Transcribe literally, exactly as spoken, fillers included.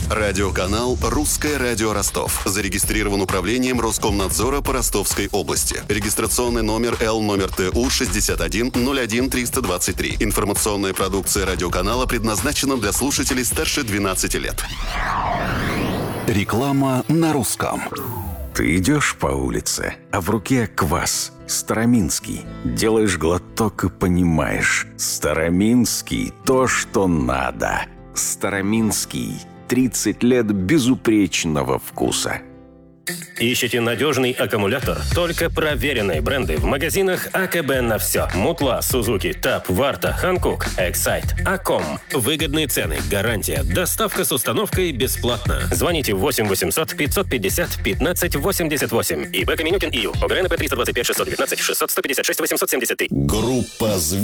Радиоканал «Русское радио Ростов». Зарегистрирован управлением Роскомнадзора по Ростовской области. Регистрационный номер Л номер Т У шестьдесят один ноль один триста двадцать три. Информационная продукция радиоканала предназначена для слушателей старше двенадцати лет. Реклама на русском. Ты идешь по улице, а в руке квас. Староминский. Делаешь глоток и понимаешь. Староминский – то, что надо. Староминский. тридцать лет безупречного вкуса. Ищете надежный аккумулятор? Только проверенные бренды в магазинах АКБ на все. Мутла, Сузуки, Таб, Варта, Ханкук, Эксайт, Аком. Выгодные цены, гарантия, доставка с установкой бесплатно. Звоните восемь восемьсот пятьсот пятьдесят пятнадцать восемьдесят восемь. ИБ Каменюкин ИЮ. ОГРН П триста двадцать пять шестьсот девятнадцать шестьсот сто пятьдесят шесть восемьсот семьдесят три. Группа «Звезд».